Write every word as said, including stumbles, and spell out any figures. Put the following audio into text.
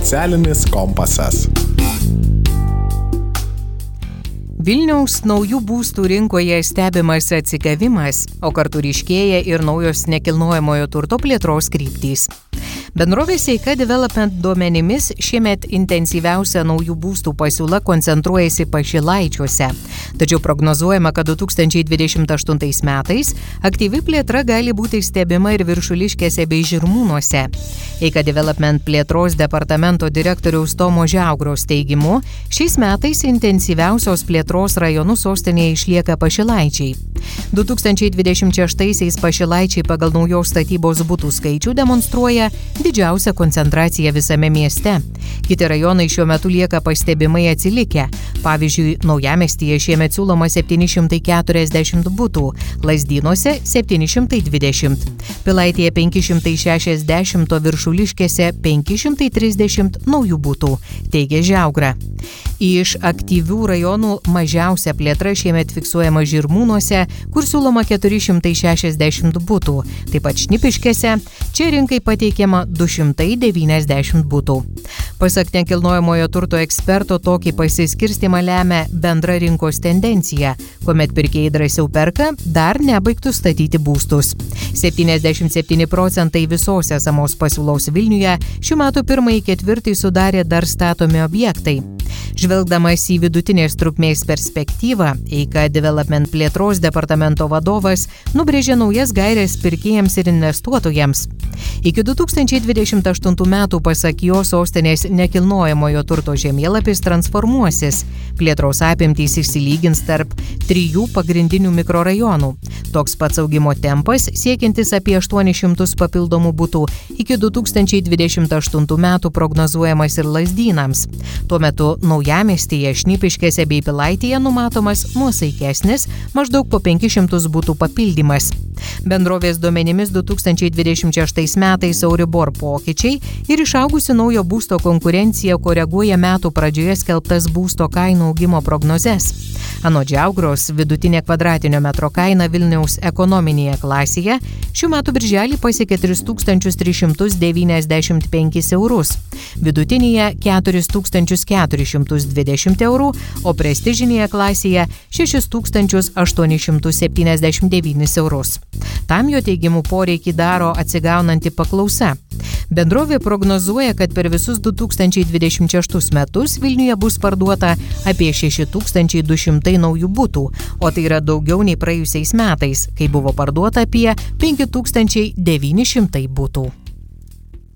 Socialinis kompasas. Vilniaus naujų būstų rinkoje stebimas atsigavimas, o kartu ryškėja ir naujos nekilnojamojo turto plėtros kryptys. Bendrovės Eika Development duomenimis šiemet intensyviausia naujų būstų pasiūla koncentruojasi Pašilaičiuose. Tačiau prognozuojama, kad du tūkstančiai dvidešimt aštuntais metais aktyvi plėtra gali būti stebima ir Viršuliškėse bei Žirmūnuose. Eika Development plėtros departamento direktoriaus Tomo Žiaugros teigimu, šiais metais intensyviausios plėtros rajonų sostinėje išlieka Pašilaičiai. du tūkstančiai dvidešimt šeštaisiais Pašilaičiai pagal naujos statybos butų skaičių demonstruoja didžiausią koncentraciją visame mieste. Kiti rajonai šiuo metu lieka pastebimai atsilikę. Pavyzdžiui, Naujamiestyje šiemet siūloma septyni šimtai keturiasdešimt butų, Lazdynuose septyni šimtai dvidešimt, Pilaitėje penki šimtai šešiasdešimt, o Viršuliškėse penki šimtai trisdešimt naujų butų, teigia Žiaugra. Iš aktyvių rajonų mažiausia plėtra šiemet fiksuojama Žirmūnuose, kur siūloma keturi šimtai šešiasdešimt butų, taip pat Šnipiškėse, čia rinkai pateikiama du šimtai devyniasdešimt butų. Pasak nekilnojamojo turto eksperto, tokį pasiskirstimą lemia bendra rinkos tendencija, kuomet pirkėjai drąsiau perka dar nebaigtus statyti būstus. septyniasdešimt septyni procentai visos esamos pasiūlos Vilniuje šių metų pirmąjį ketvirtį sudarė dar statomi objektai. Žvelgdamas į vidutinės trukmės perspektyvą, Eika Development plėtros departamento vadovas nubrėžė naujas gaires pirkėjams ir investuotojams. Iki du tūkstančiai dvidešimt aštuntų metų pasak jo sostinės nekilnojamojo turto žemėlapis transformuosis. Plėtros apimtys išsilygins tarp trijų pagrindinių mikrorajonų. Toks pats augimo tempas siekiantis apie aštuonis šimtus papildomų butų iki du tūkstančiai dvidešimt aštuntų metų prognozuojamas ir Lazdynams. Tuo metu Naujamiestyje, Šnipiškėse bei Pilaitėje numatomas nuosaikesnis maždaug po penkis šimtus butų papildymas. Bendrovės duomenimis du tūkstančiai dvidešimt šeštais metais Euribor pokyčiai ir išaugusi naujo būsto konkurencija koreguoja metų pradžioje skelbtas būsto kainų augimo prognozes. Anot Žiaugros, vidutinė kvadratinio metro kaina Vilniaus ekonominėje klasėje šių metų birželį pasiekė tris tūkstančius tris šimtus devyniasdešimt penkis eurus, vidutinėje keturis tūkstančius keturis šimtus dvidešimt eurų, o prestižinėje klasėje šešis tūkstančius aštuonis šimtus septyniasdešimt devynis eurus. Tam jo teigimu poreikį daro atsigaunanti paklausa. Bendrovė prognozuoja, kad per visus du tūkstančiai dvidešimt šeštus metus Vilniuje bus parduota apie šeši tūkstančiai du šimtai naujų butų, o tai yra daugiau nei praėjusiais metais, kai buvo parduota apie penki tūkstančiai devyni šimtai butų.